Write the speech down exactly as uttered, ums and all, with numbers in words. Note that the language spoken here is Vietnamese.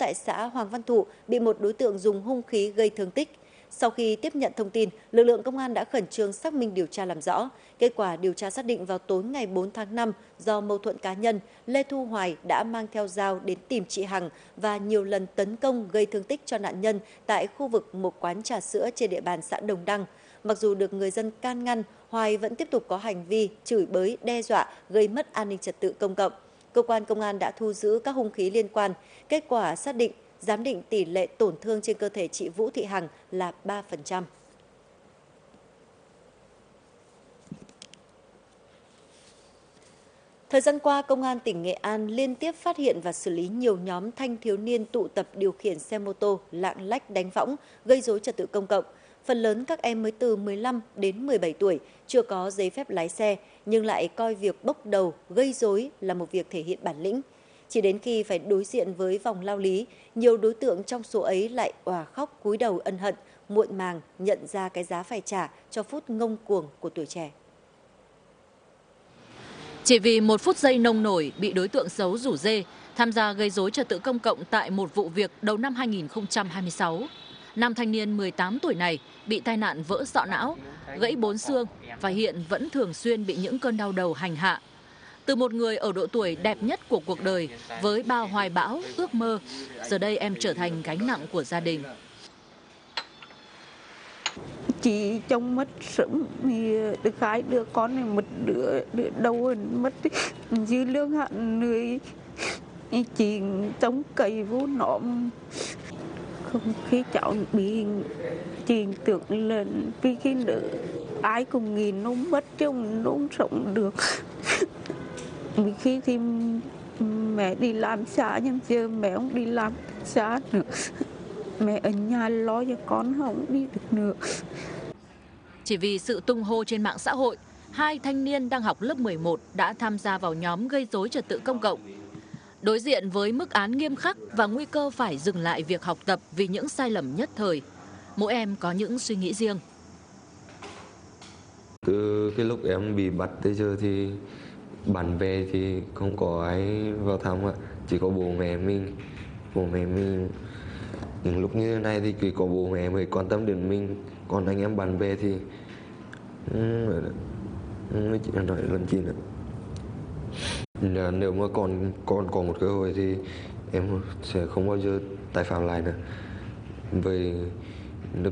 tại xã Hoàng Văn Thụ bị một đối tượng dùng hung khí gây thương tích. Sau khi tiếp nhận thông tin, lực lượng công an đã khẩn trương xác minh điều tra làm rõ. Kết quả điều tra xác định vào tối ngày bốn tháng năm, do mâu thuẫn cá nhân, Lê Thu Hoài đã mang theo dao đến tìm chị Hằng và nhiều lần tấn công gây thương tích cho nạn nhân tại khu vực một quán trà sữa trên địa bàn xã Đồng Đăng. Mặc dù được người dân can ngăn, Hoài vẫn tiếp tục có hành vi chửi bới, đe dọa, gây mất an ninh trật tự công cộng. Cơ quan công an đã thu giữ các hung khí liên quan. Kết quả xác định, giám định tỷ lệ tổn thương trên cơ thể chị Vũ Thị Hằng là ba phần trăm. Thời gian qua, Công an tỉnh Nghệ An liên tiếp phát hiện và xử lý nhiều nhóm thanh thiếu niên tụ tập điều khiển xe mô tô, lạng lách đánh võng, gây rối trật tự công cộng. Phần lớn các em mới từ mười lăm đến mười bảy tuổi, chưa có giấy phép lái xe, nhưng lại coi việc bốc đầu, gây rối là một việc thể hiện bản lĩnh. Chỉ đến khi phải đối diện với vòng lao lý, nhiều đối tượng trong số ấy lại òa khóc cúi đầu ân hận, muộn màng nhận ra cái giá phải trả cho phút ngông cuồng của tuổi trẻ. Chỉ vì một phút giây nông nổi bị đối tượng xấu rủ rê tham gia gây rối trật tự công cộng tại một vụ việc đầu năm hai nghìn không trăm hai mươi sáu. Nam thanh niên mười tám tuổi này bị tai nạn vỡ sọ não, gãy bốn xương và hiện vẫn thường xuyên bị những cơn đau đầu hành hạ. Từ một người ở độ tuổi đẹp nhất của cuộc đời với bao hoài bão, ước mơ, giờ đây em trở thành gánh nặng của gia đình. Chị chồng mất sớm thì được hai đứa con này, một đứa đứa đầu mất dư lương hạn người, chị chống cậy vô nộm. Không khi cháu bị chị tưởng là vì khi nữa ai cũng nghĩ nó mất chồng nó không sống được. Vì khi thì mẹ đi làm xa nhưng giờ mẹ không đi làm xa nữa, mẹ ở nhà lo cho con không đi được nữa. Chỉ vì sự tung hô trên mạng xã hội, hai thanh niên đang học lớp mười một đã tham gia vào nhóm gây rối trật tự công cộng. Đối diện với mức án nghiêm khắc và nguy cơ phải dừng lại việc học tập vì những sai lầm nhất thời, mỗi em có những suy nghĩ riêng. Từ cái lúc em bị bắt tới giờ thì bạn bè thì không có ai vào thăm ạ, chỉ có bố mẹ mình. Bố mẹ mình những lúc như thế này thì chỉ có bố mẹ mới quan tâm đến mình, còn anh em bạn bè thì nói chuyện nói lần chi nữa. Nếu mà còn còn còn một cơ hội thì em sẽ không bao giờ tái phạm lại nữa. Với nước